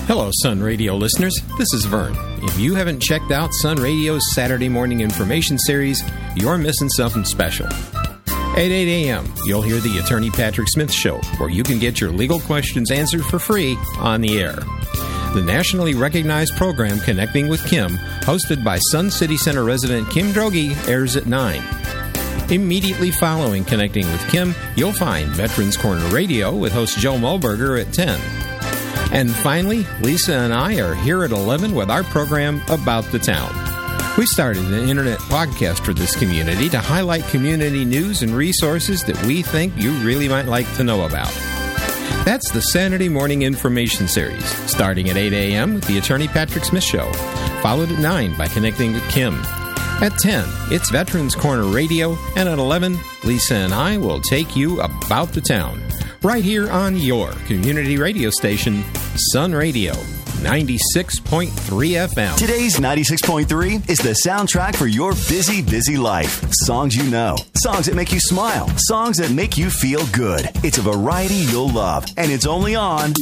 Hello, Sun Radio listeners. This is Vern. If you haven't checked out Sun Radio's Saturday morning information series, you're missing something special. At 8 a.m., you'll hear the Attorney Patrick Smith Show, where you can get your legal questions answered for free on the air. The nationally recognized program Connecting with Kim, hosted by Sun City Center resident Kim Droege, airs at 9. Immediately following Connecting with Kim, you'll find Veterans Corner Radio with host Joe Mulberger at 10. And finally, Lisa and I are here at 11 with our program About the Town. We started an internet podcast for this community to highlight community news and resources that we think you really might like to know about. That's the Saturday Morning Information Series, starting at 8 a.m. with the Attorney Patrick Smith Show, followed at 9 by Connecting with Kim. At 10, it's Veterans Corner Radio, and at 11, Lisa and I will take you about the town, right here on your community radio station, Sun Radio, 96.3 FM. Today's 96.3 is the soundtrack for your busy, busy life. Songs you know, songs that make you smile, songs that make you feel good. It's a variety you'll love, and it's only on